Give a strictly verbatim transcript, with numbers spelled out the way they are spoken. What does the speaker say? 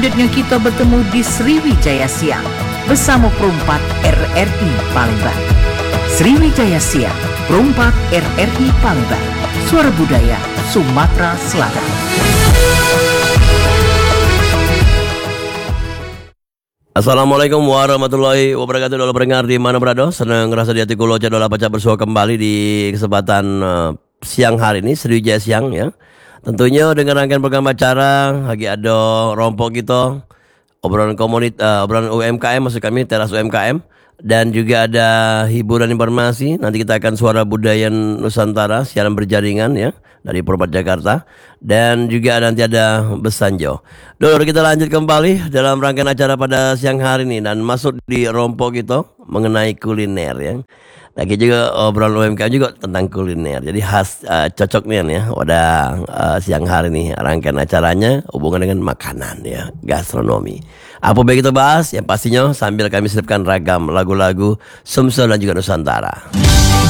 Selanjutnya kita bertemu di Sriwijaya Siang bersama Perempat R R I Palembang. Sriwijaya Siang, Perempat R R I Palembang, suara budaya Sumatera Selatan. Assalamualaikum warahmatullahi wabarakatuh. Dola pendengar di mana berada, senang ngerasa di hati kulo dola baca bersua kembali di kesempatan uh, siang hari ini Sriwijaya Siang ya. Tentunya dengan rangkaian program acara lagi ada rompok kita obrolan komunitas, uh, obrolan U M K M maksud kami teras U M K M, dan juga ada hiburan informasi. Nanti kita akan suara budaya Nusantara siaran berjaringan ya dari Perempat Jakarta, dan juga nanti ada Besanjo. Dulu kita lanjut kembali dalam rangkaian acara pada siang hari ini dan masuk di rompok kita mengenai kuliner ya. Lagi juga obrolan U M K M juga tentang kuliner. Jadi khas uh, cocok nih ya pada uh, siang hari ini rangkaian acaranya hubungan dengan makanan ya, gastronomi. Apa baik kita bahas? Yang pastinya sambil kami selipkan ragam lagu-lagu Sumsel dan juga Nusantara.